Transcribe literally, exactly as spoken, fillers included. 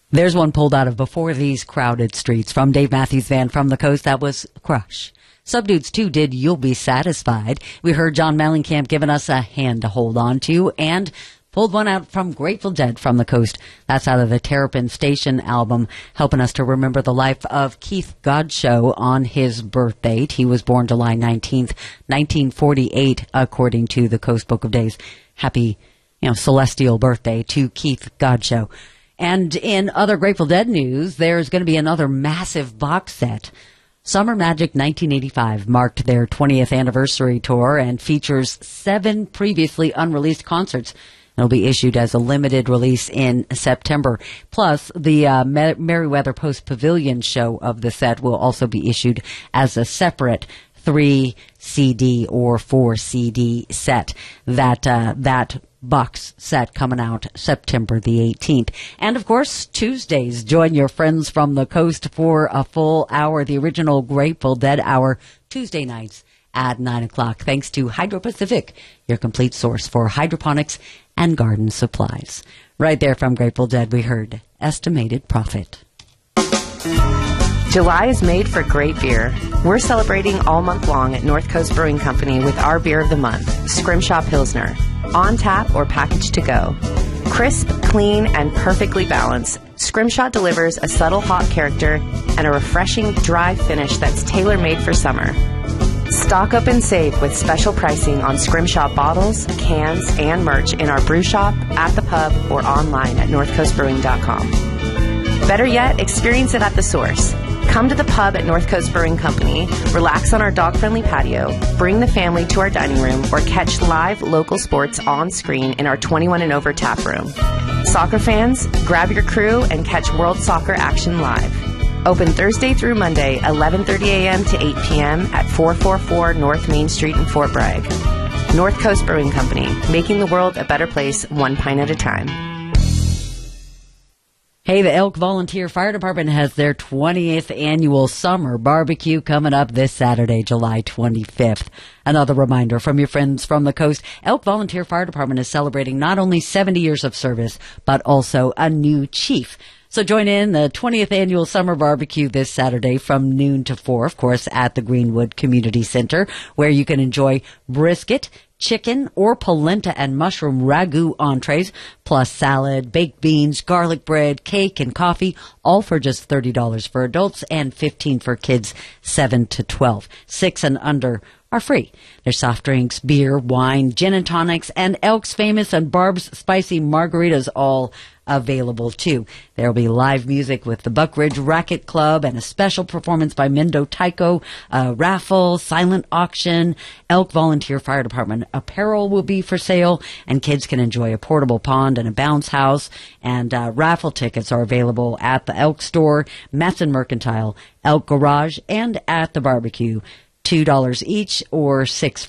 There's one pulled out of Before These Crowded Streets from Dave Matthews Band from the Coast. That was Crush. Subdudes two did You'll Be Satisfied. We heard John Mellencamp giving us a hand to hold on to, and pulled one out from Grateful Dead from the Coast. That's out of the Terrapin Station album, helping us to remember the life of Keith Godchaux on his birth date. He was born July nineteenth, nineteen forty-eight, according to the Coast Book of Days. Happy, you know, celestial birthday to Keith Godchaux. And in other Grateful Dead news, there's going to be another massive box set. Summer Magic nineteen eighty-five marked their twentieth anniversary tour and features seven previously unreleased concerts. It'll be issued as a limited release in September. Plus, the uh, Mer- Merriweather Post Pavilion show of the set will also be issued as a separate three C D or four C D set. That uh, that box set coming out September the eighteenth. And of course, Tuesdays, join your friends from the Coast for a full hour, the original Grateful Dead hour, Tuesday nights at nine o'clock, thanks to Hydro Pacific, your complete source for hydroponics and garden supplies. Right there from Grateful Dead, we heard Estimated Profit. July is made for great beer. We're celebrating all month long at North Coast Brewing Company with our beer of the month, Scrimshaw Pilsner. On tap or packaged to go. Crisp, clean, and perfectly balanced, Scrimshaw delivers a subtle hop character and a refreshing dry finish that's tailor-made for summer. Stock up and save with special pricing on Scrimshaw bottles, cans, and merch in our brew shop, at the pub, or online at north coast brewing dot com. Better yet, experience it at the source. Come to the pub at North Coast Brewing Company, relax on our dog-friendly patio, bring the family to our dining room, or catch live local sports on screen in our twenty-one and over tap room. Soccer fans, grab your crew and catch World Soccer action live. Open Thursday through Monday, eleven thirty a.m. to eight p.m. at four forty-four North Main Street in Fort Bragg. North Coast Brewing Company, making the world a better place one pint at a time. Hey, the Elk Volunteer Fire Department has their twentieth annual summer barbecue coming up this Saturday, July twenty-fifth. Another reminder from your friends from the Coast, Elk Volunteer Fire Department is celebrating not only seventy years of service, but also a new chief. So join in the twentieth annual summer barbecue this Saturday from noon to four, of course, at the Greenwood Community Center, where you can enjoy brisket, chicken, or polenta and mushroom ragu entrees, plus salad, baked beans, garlic bread, cake, and coffee, all for just thirty dollars for adults and fifteen dollars for kids seven to twelve. Six and under are free. There's soft drinks, beer, wine, gin and tonics, and Elk's Famous and Barb's Spicy Margaritas all available too. There will be live music with the Buck Ridge Racket Club and a special performance by Mendo Taiko, a raffle, silent auction. Elk Volunteer Fire Department apparel will be for sale, and kids can enjoy a portable pond and a bounce house. And uh, raffle tickets are available at the Elk Store, Matson Mercantile, Elk Garage, and at the barbecue. two dollars each or six